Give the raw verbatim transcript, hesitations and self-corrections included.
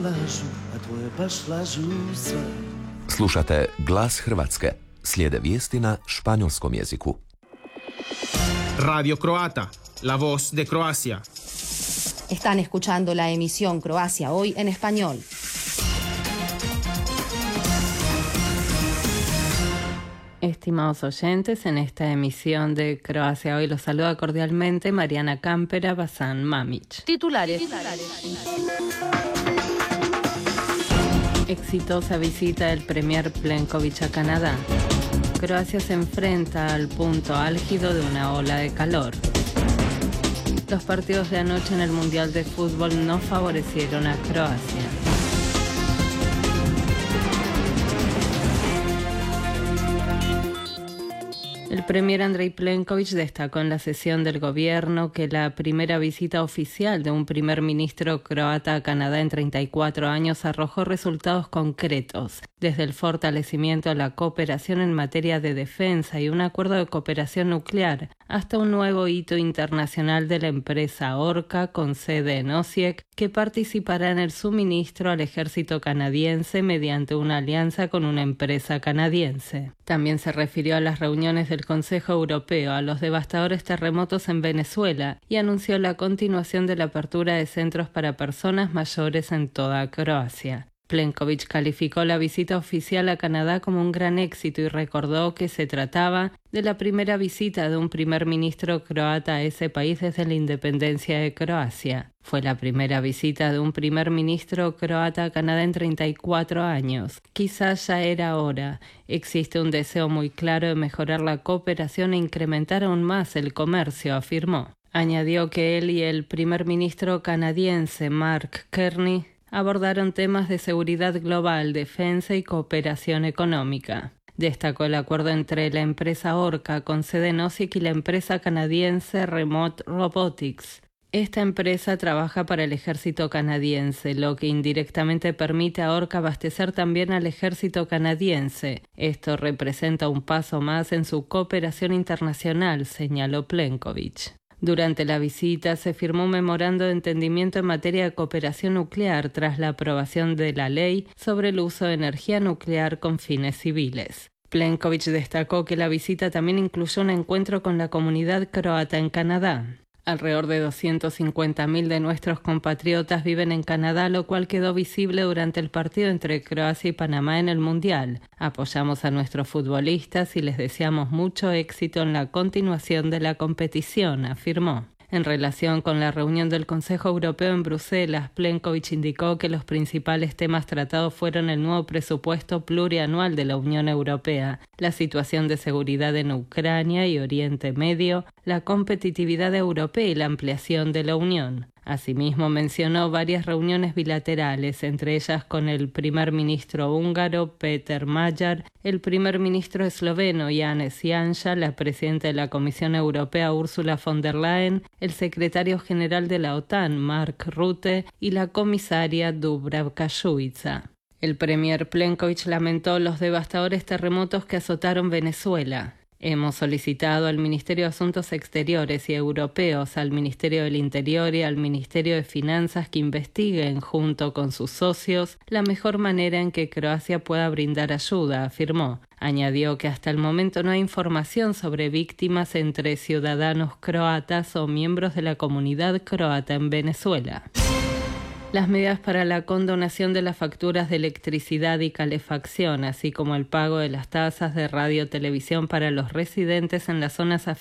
lažu, a tvoje baš lažu sve. Slušate Glas Hrvatske. Slijede vijesti na španjolskom jeziku. Radio Croata, la voz de Croacia. Están escuchando la emisión Croacia Hoy en español. Estimados oyentes, en esta emisión de Croacia Hoy los saluda cordialmente Mariana Campera Bazán Mamić. Titulares. Exitosa visita del Premier Plenković a Canadá. Croacia se enfrenta al punto álgido de una ola de calor. Los partidos de anoche en el Mundial de Fútbol no favorecieron a Croacia. El premier Andrej Plenković destacó en la sesión del gobierno que la primera visita oficial de un primer ministro croata a Canadá en treinta y cuatro años arrojó resultados concretos, desde el fortalecimiento de la cooperación en materia de defensa y un acuerdo de cooperación nuclear, hasta un nuevo hito internacional de la empresa Orca con sede en Osijek, que participará en el suministro al ejército canadiense mediante una alianza con una empresa canadiense. También se refirió a las reuniones del Consejo Europeo, a los devastadores terremotos en Venezuela y anunció la continuación de la apertura de centros para personas mayores en toda Croacia. Plenković calificó la visita oficial a Canadá como un gran éxito y recordó que se trataba de la primera visita de un primer ministro croata a ese país desde la independencia de Croacia. Fue la primera visita de un primer ministro croata a Canadá en treinta y cuatro años. Quizás ya era hora. Existe un deseo muy claro de mejorar la cooperación e incrementar aún más el comercio, afirmó. Añadió que él y el primer ministro canadiense Mark Carney abordaron temas de seguridad global, defensa y cooperación económica. Destacó el acuerdo entre la empresa Orca con sede en Osijek y la empresa canadiense Remote Robotics. Esta empresa trabaja para el ejército canadiense, lo que indirectamente permite a Orca abastecer también al ejército canadiense. Esto representa un paso más en su cooperación internacional, señaló Plenković. Durante la visita se firmó un memorando de entendimiento en materia de cooperación nuclear tras la aprobación de la ley sobre el uso de energía nuclear con fines civiles. Plenković destacó que la visita también incluyó un encuentro con la comunidad croata en Canadá. Alrededor de doscientos cincuenta mil de nuestros compatriotas viven en Canadá, lo cual quedó visible durante el partido entre Croacia y Panamá en el Mundial. Apoyamos a nuestros futbolistas y les deseamos mucho éxito en la continuación de la competición, afirmó. En relación con la reunión del Consejo Europeo en Bruselas, Plenković indicó que los principales temas tratados fueron el nuevo presupuesto plurianual de la Unión Europea, la situación de seguridad en Ucrania y Oriente Medio, la competitividad europea y la ampliación de la Unión. Asimismo, mencionó varias reuniones bilaterales, entre ellas con el primer ministro húngaro Péter Magyar, el primer ministro esloveno Janez Janša, la presidenta de la Comisión Europea Ursula von der Leyen, el secretario general de la OTAN Mark Rutte y la comisaria Dubravka Šuica. El premier Plenković lamentó los devastadores terremotos que azotaron Venezuela. Hemos solicitado al Ministerio de Asuntos Exteriores y Europeos, al Ministerio del Interior y al Ministerio de Finanzas que investiguen, junto con sus socios, la mejor manera en que Croacia pueda brindar ayuda, afirmó. Añadió que hasta el momento no hay información sobre víctimas entre ciudadanos croatas o miembros de la comunidad croata en Venezuela. Las medidas para la condonación de las facturas de electricidad y calefacción, así como el pago de las tasas de radio-televisión para los residentes en las zonas afectadas